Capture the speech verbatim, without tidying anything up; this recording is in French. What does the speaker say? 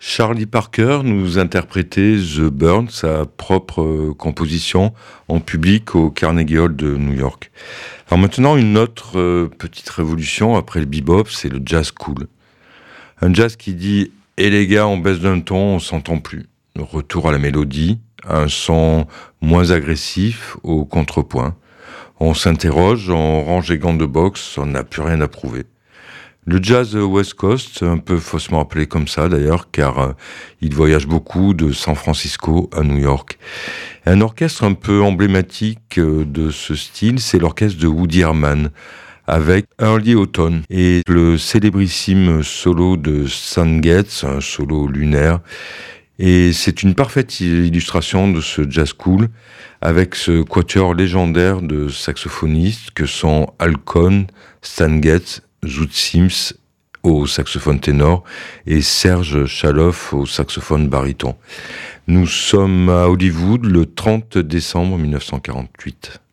Charlie Parker nous interprétait The Burn, sa propre euh, composition, en public au Carnegie Hall de New York. Alors maintenant, une autre euh, petite révolution après le bebop, c'est le jazz cool. Un jazz qui dit « Eh les gars, on baisse d'un ton, on s'entend plus ». Retour à la mélodie, à un son moins agressif, au contrepoint. On s'interroge, on range les gants de boxe, on n'a plus rien à prouver. Le jazz West Coast, un peu faussement appelé comme ça d'ailleurs, car euh, il voyage beaucoup de San Francisco à New York. Un orchestre un peu emblématique euh, de ce style, c'est l'orchestre de Woody Herman, avec Early Autumn et le célébrissime solo de Stan Getz, un solo lunaire. Et c'est une parfaite illustration de ce jazz cool, avec ce quatuor légendaire de saxophonistes que sont Al Cohn, Stan Getz, Zoot Sims au saxophone ténor et Serge Chaloff au saxophone baryton. Nous sommes à Hollywood le trente décembre mille neuf cent quarante-huit.